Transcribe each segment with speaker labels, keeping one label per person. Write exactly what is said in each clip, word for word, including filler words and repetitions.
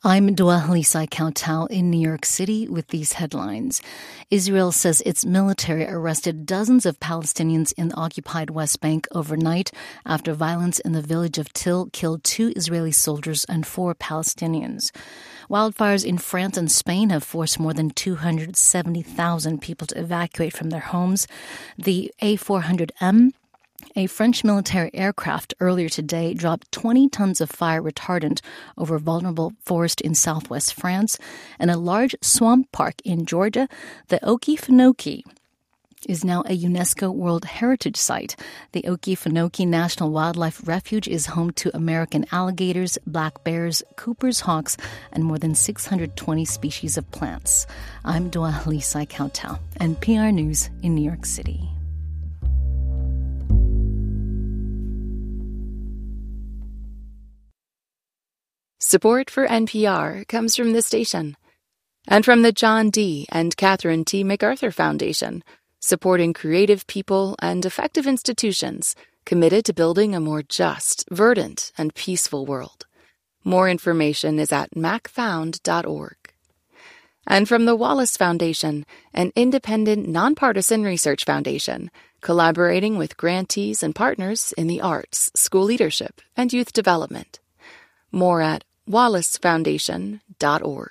Speaker 1: I'm Dua Halisai Kautal in New York City with these headlines. Israel says its military arrested dozens of Palestinians in the occupied West Bank overnight after violence in the village of Til killed two Israeli soldiers and four Palestinians. Wildfires in France and Spain have forced more than two hundred seventy thousand people to evacuate from their homes. The A four hundred M, a French military aircraft, earlier today dropped twenty tons of fire retardant over vulnerable forest in southwest France, and a large swamp park in Georgia, the Okefenokee, is now a UNESCO World Heritage Site. The Okefenokee National Wildlife Refuge is home to American alligators, black bears, Cooper's hawks, and more than six hundred twenty species of plants. I'm Dua Halisai Kautal, N P R News in New York City.
Speaker 2: Support for N P R comes from this station and from the John D. and Catherine T. MacArthur Foundation, supporting creative people and effective institutions committed to building a more just, verdant, and peaceful world. More information is at mac found dot org. And from the Wallace Foundation, an independent, nonpartisan research foundation collaborating with grantees and partners in the arts, school leadership, and youth development. More at wallace foundation dot org.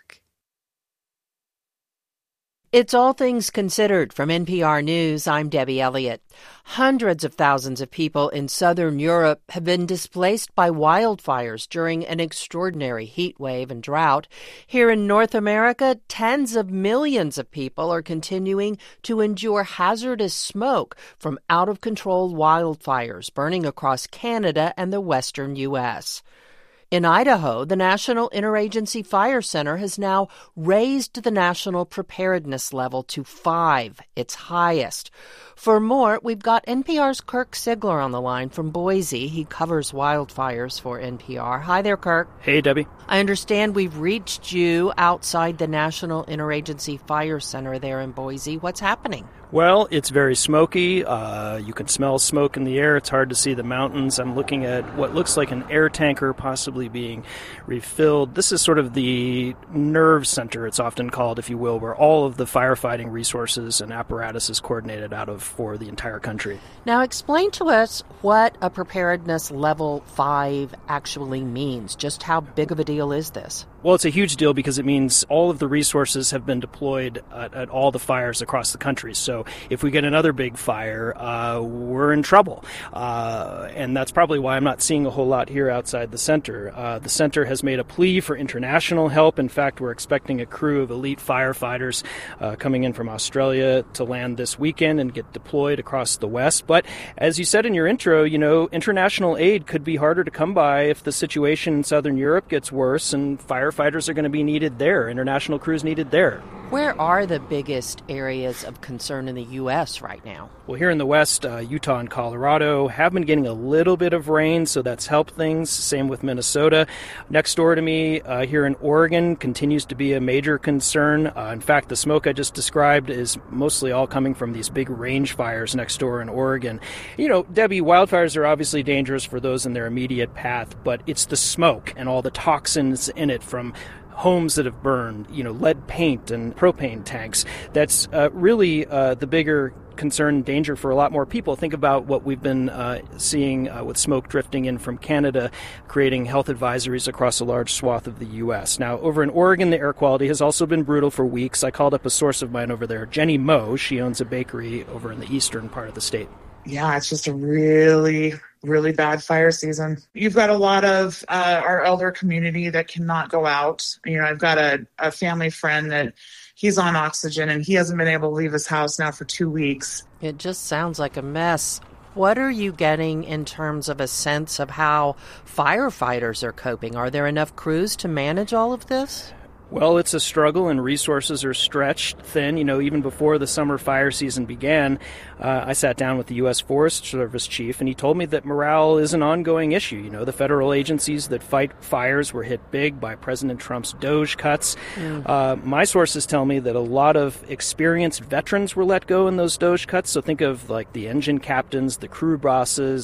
Speaker 3: It's All Things Considered from N P R News. I'm Debbie Elliott. Hundreds of thousands of people in southern Europe have been displaced by wildfires during an extraordinary heat wave and drought. Here in North America, tens of millions of people are continuing to endure hazardous smoke from out-of-control wildfires burning across Canada and the western U S In Idaho, the National Interagency Fire Center has now raised the national preparedness level to five, its highest. For more, we've got N P R's Kirk Sigler on the line from Boise. He covers wildfires for N P R. Hi there, Kirk.
Speaker 4: Hey, Debbie.
Speaker 3: I understand we've reached you outside the National Interagency Fire Center there in Boise. What's happening?
Speaker 4: Well, it's very smoky. Uh, you can smell smoke in the air. It's hard to see the mountains. I'm looking at what looks like an air tanker possibly being refilled. This is sort of the nerve center, it's often called, if you will, where all of the firefighting resources and apparatus is coordinated out of for the entire country.
Speaker 3: Now, explain to us what a preparedness level five actually means. Just how big of a deal is this?
Speaker 4: Well, it's a huge deal because it means all of the resources have been deployed at, at all the fires across the country. So if we get another big fire, uh, we're in trouble. Uh, and that's probably why I'm not seeing a whole lot here outside the center. Uh, the center has made a plea for international help. In fact, we're expecting a crew of elite firefighters uh, coming in from Australia to land this weekend and get deployed across the West. But as you said in your intro, you know, international aid could be harder to come by if the situation in southern Europe gets worse and firefighters are going to be needed there, international crews needed there.
Speaker 3: Where are the biggest areas of concern in the U S right now?
Speaker 4: Well, here in the West, uh, Utah and Colorado have been getting a little bit of rain, so that's helped things. Same with Minnesota. Next door to me, uh, here in Oregon, continues to be a major concern. Uh, in fact, the smoke I just described is mostly all coming from these big range fires next door in Oregon. You know, Debbie, wildfires are obviously dangerous for those in their immediate path, but it's the smoke and all the toxins in it from homes that have burned, you know, lead paint and propane tanks. That's uh, really uh, the bigger concern and danger for a lot more people. Think about what we've been uh, seeing uh, with smoke drifting in from Canada, creating health advisories across a large swath of the U S. Now, over in Oregon, the air quality has also been brutal for weeks. I called up a source of mine over there, Jenny Moe. She owns a bakery over in the eastern part of the state.
Speaker 5: Yeah, it's just a really, really bad fire season. You've got a lot of uh, our elder community that cannot go out. You know, I've got a, a family friend that he's on oxygen and he hasn't been able to leave his house now for two weeks.
Speaker 3: It just sounds like a mess. What are you getting in terms of a sense of how firefighters are coping? Are there enough crews to manage all of this?
Speaker 4: Well, it's a struggle and resources are stretched thin. You know, even before the summer fire season began, uh, I sat down with the U S Forest Service chief and he told me that morale is an ongoing issue. You know, the federal agencies that fight fires were hit big by President Trump's DOGE cuts. Mm. Uh, my sources tell me that a lot of experienced veterans were let go in those DOGE cuts. So think of like the engine captains, the crew bosses,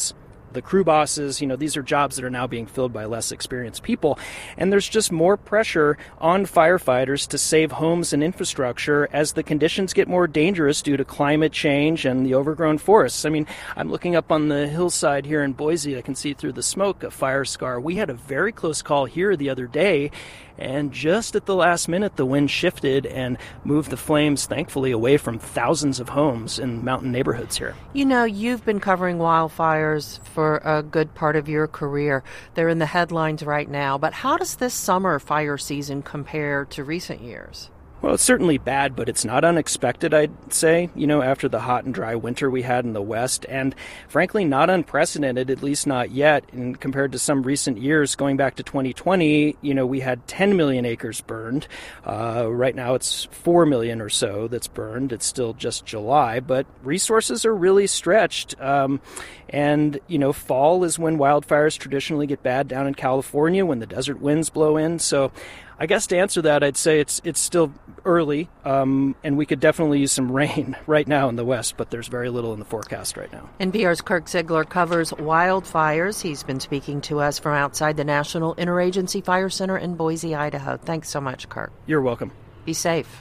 Speaker 4: the crew bosses. You know, these are jobs that are now being filled by less experienced people. And there's just more pressure on firefighters to save homes and infrastructure as the conditions get more dangerous due to climate change and the overgrown forests. I mean, I'm looking up on the hillside here in Boise. I can see through the smoke a fire scar. We had a very close call here the other day, and just at the last minute, the wind shifted and moved the flames, thankfully, away from thousands of homes in mountain neighborhoods here.
Speaker 3: You know, you've been covering wildfires for a good part of your career. They're in the headlines right now. But how does this summer fire season compare to recent years?
Speaker 4: Well, it's certainly bad, but it's not unexpected, I'd say, you know, after the hot and dry winter we had in the West, and frankly, not unprecedented, at least not yet, and compared to some recent years. Going back to twenty twenty, you know, we had ten million acres burned. Uh, right now it's four million or so that's burned. It's still just July, but resources are really stretched. Um, and, you know, fall is when wildfires traditionally get bad down in California, when the desert winds blow in. So I guess to answer that, I'd say it's it's still early, um, and we could definitely use some rain right now in the West, but there's very little in the forecast right now.
Speaker 3: N P R's Kirk Ziegler covers wildfires. He's been speaking to us from outside the National Interagency Fire Center in Boise, Idaho. Thanks so much, Kirk.
Speaker 4: You're welcome.
Speaker 3: Be safe.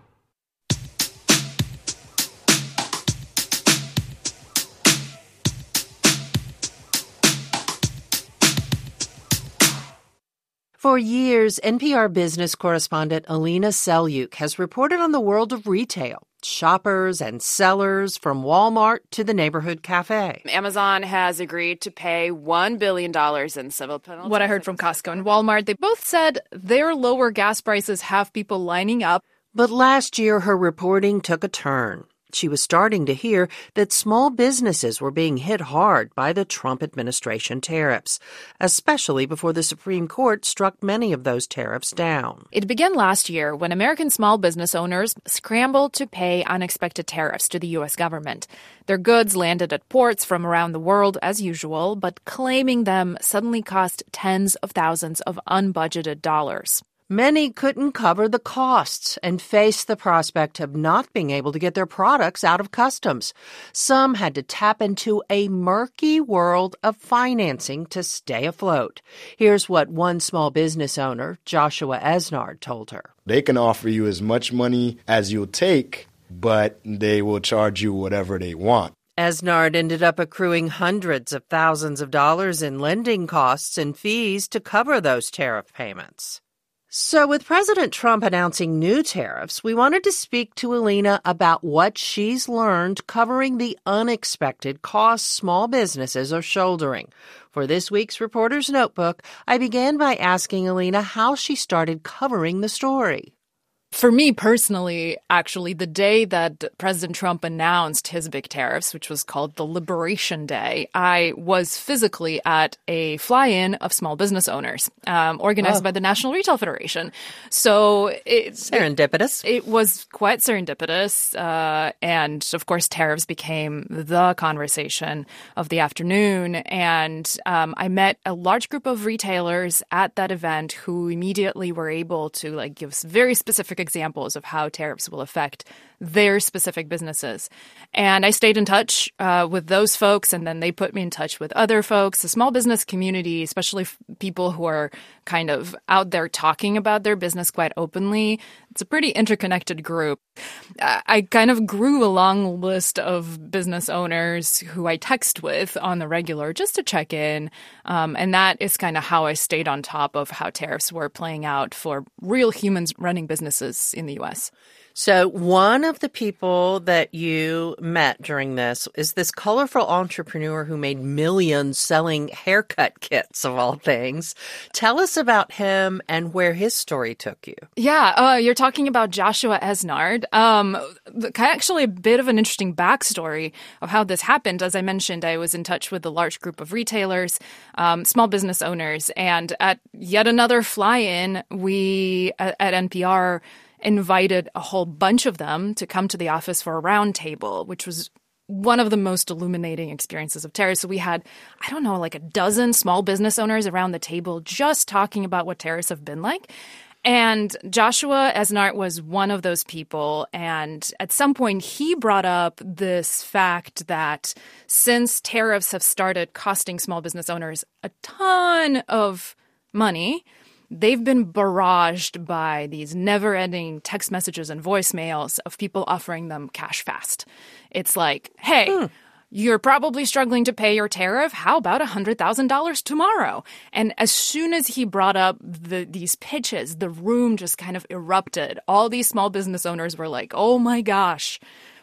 Speaker 3: For years, N P R business correspondent Alina Selyuk has reported on the world of retail, shoppers and sellers from Walmart to the neighborhood cafe.
Speaker 6: Amazon has agreed to pay one billion dollars in civil penalties.
Speaker 7: What I heard from Costco and Walmart, they both said their lower gas prices have people lining up.
Speaker 3: But last year, her reporting took a turn. She was starting to hear that small businesses were being hit hard by the Trump administration tariffs, especially before the Supreme Court struck many of those tariffs down.
Speaker 7: It began last year when American small business owners scrambled to pay unexpected tariffs to the U S government. Their goods landed at ports from around the world as usual, but claiming them suddenly cost tens of thousands of unbudgeted dollars.
Speaker 3: Many couldn't cover the costs and faced the prospect of not being able to get their products out of customs. Some had to tap into a murky world of financing to stay afloat. Here's what one small business owner, Joshua Esnard, told her.
Speaker 8: They can offer you as much money as you'll take, but they will charge you whatever they want.
Speaker 3: Esnard ended up accruing hundreds of thousands of dollars in lending costs and fees to cover those tariff payments. So with President Trump announcing new tariffs, we wanted to speak to Alina about what she's learned covering the unexpected costs small businesses are shouldering. For this week's Reporter's Notebook, I began by asking Alina how she started covering the story.
Speaker 7: For me personally, actually, the day that President Trump announced his big tariffs, which was called the Liberation Day, I was physically at a fly-in of small business owners, um, organized oh. by the National Retail Federation. So it,
Speaker 3: serendipitous.
Speaker 7: It, it was quite serendipitous. Uh, and of course, tariffs became the conversation of the afternoon. And um, I met a large group of retailers at that event who immediately were able to like give very specific examples of how tariffs will affect their specific businesses. And I stayed in touch uh, with those folks, and then they put me in touch with other folks. The small business community, especially f- people who are kind of out there talking about their business quite openly, it's a pretty interconnected group. I, I kind of grew a long list of business owners who I text with on the regular just to check in. Um, and that is kind of how I stayed on top of how tariffs were playing out for real humans running businesses in the U S.
Speaker 3: So one of the people that you met during this is this colorful entrepreneur who made millions selling haircut kits, of all things. Tell us about him and where his story took you.
Speaker 7: Yeah, uh, you're talking about Joshua Esnard. Um, actually, a bit of an interesting backstory of how this happened. As I mentioned, I was in touch with a large group of retailers, um, small business owners, and at yet another fly-in, we at, at N P R invited a whole bunch of them to come to the office for a round table, which was one of the most illuminating experiences of tariffs. So we had, I don't know, like a dozen small business owners around the table just talking about what tariffs have been like. And Joshua Esnart was one of those people. And at some point, he brought up this fact that since tariffs have started costing small business owners a ton of money, they've been barraged by these never-ending text messages and voicemails of people offering them cash fast. It's like, hey, hmm. you're probably struggling to pay your tariff. How about one hundred thousand dollars tomorrow? And as soon as he brought up the, these pitches, the room just kind of erupted. All these small business owners were like, oh my gosh,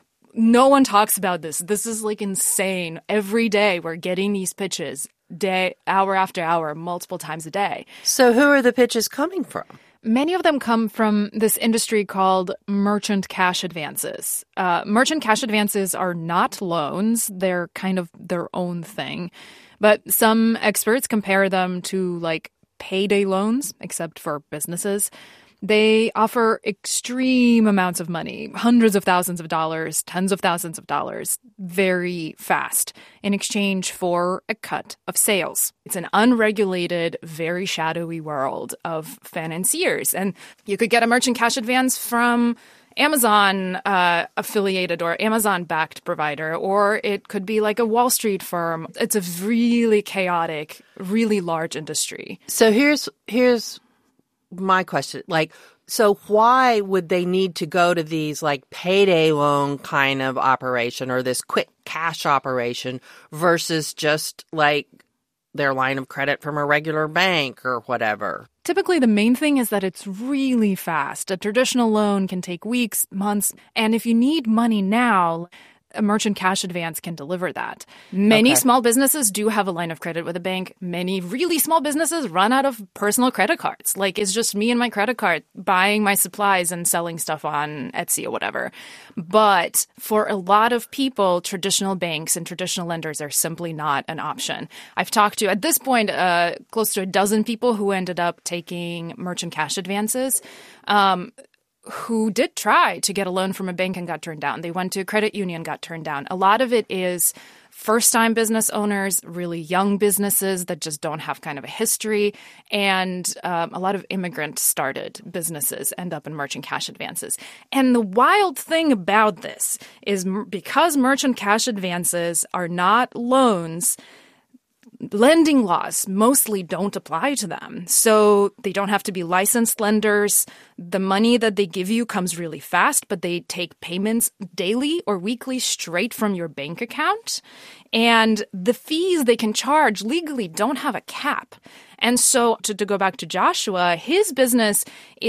Speaker 7: no one talks about this. This is like insane. Every day we're getting these pitches, day, hour after hour, multiple times a day.
Speaker 3: So who are the pitches coming from?
Speaker 7: Many of them come from this industry called merchant cash advances. Uh, merchant cash advances are not loans. They're kind of their own thing. But some experts compare them to like payday loans, except for businesses. They offer extreme amounts of money, hundreds of thousands of dollars, tens of thousands of dollars, very fast, in exchange for a cut of sales. It's an unregulated, very shadowy world of financiers. And you could get a merchant cash advance from Amazon uh, affiliated or Amazon-backed provider, or it could be like a Wall Street firm. It's a really chaotic, really large industry.
Speaker 3: So here's here's... my question, like, so why would they need to go to these like payday loan kind of operation or this quick cash operation versus just like their line of credit from a regular bank or whatever?
Speaker 7: Typically, the main thing is that it's really fast. A traditional loan can take weeks, months, and if you need money now, a merchant cash advance can deliver that. Many okay. small businesses do have a line of credit with a bank. Many really small businesses run out of personal credit cards. Like, it's just me and my credit card buying my supplies and selling stuff on Etsy or whatever. But for a lot of people, traditional banks and traditional lenders are simply not an option. I've talked to, at this point, uh, close to a dozen people who ended up taking merchant cash advances. Um, who did try to get a loan from a bank and got turned down. They went to a credit union, got turned down. A lot of it is first-time business owners, really young businesses that just don't have kind of a history, and um, a lot of immigrant-started businesses end up in merchant cash advances. And the wild thing about this is m- because merchant cash advances are not loans, lending laws mostly don't apply to them. So they don't have to be licensed lenders. The money that they give you comes really fast, but they take payments daily or weekly straight from your bank account. And the fees they can charge legally don't have a cap. And so to, to go back to Joshua, his business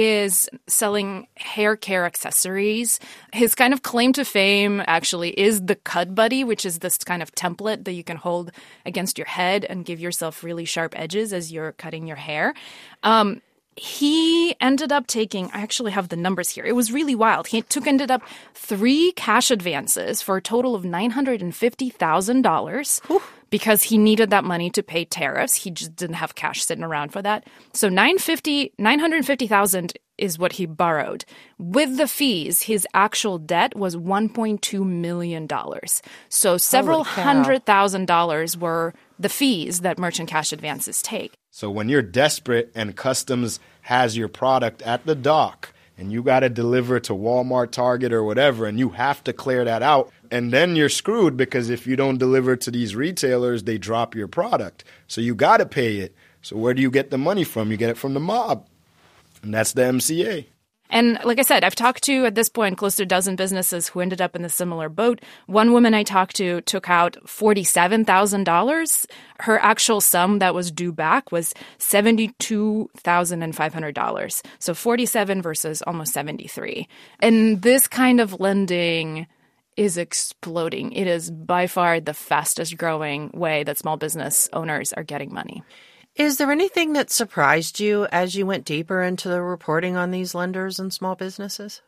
Speaker 7: is selling hair care accessories. His kind of claim to fame actually is the Cud Buddy, which is this kind of template that you can hold against your head and give yourself really sharp edges as you're cutting your hair. Um, He ended up taking, I actually have the numbers here. It was really wild. He took ended up three cash advances for a total of nine hundred fifty thousand dollars because he needed that money to pay tariffs. He just didn't have cash sitting around for that. So nine hundred fifty thousand dollars is what he borrowed. With the fees, his actual debt was one point two million dollars. So several hundred thousand dollars were the fees that merchant cash advances take.
Speaker 8: So when you're desperate and customs has your product at the dock and you got to deliver to Walmart, Target, or whatever, and you have to clear that out, and then you're screwed because if you don't deliver to these retailers, they drop your product. So you got to pay it. So where do you get the money from? You get it from the mob, and that's the M C A.
Speaker 7: And like I said, I've talked to, at this point, close to a dozen businesses who ended up in a similar boat. One woman I talked to took out forty-seven thousand dollars. Her actual sum that was due back was seventy-two thousand five hundred dollars. So forty-seven versus almost seventy-three. And this kind of lending is exploding. It is by far the fastest growing way that small business owners are getting money.
Speaker 3: Is there anything that surprised you as you went deeper into the reporting on these lenders and small businesses?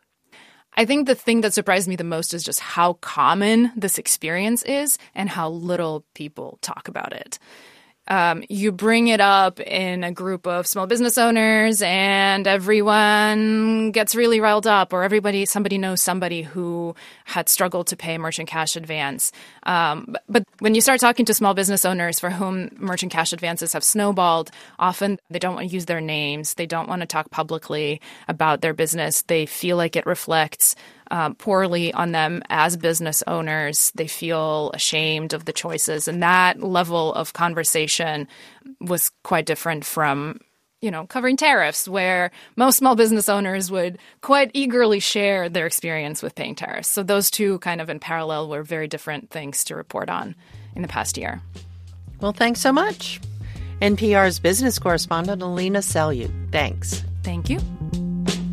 Speaker 7: I think the thing that surprised me the most is just how common this experience is and how little people talk about it. um, you bring it up in a group of small business owners and everyone gets really riled up, or everybody, somebody knows somebody who had struggled to pay merchant cash advance. Um, but, but when you start talking to small business owners for whom merchant cash advances have snowballed, often they don't want to use their names. They don't want to talk publicly about their business. They feel like it reflects Um, poorly on them as business owners. They feel ashamed of the choices. And that level of conversation was quite different from, you know, covering tariffs, where most small business owners would quite eagerly share their experience with paying tariffs. So those two kind of in parallel were very different things to report on in the past year.
Speaker 3: Well, thanks so much. N P R's business correspondent, Alina Selyukh. Thanks.
Speaker 7: Thank you.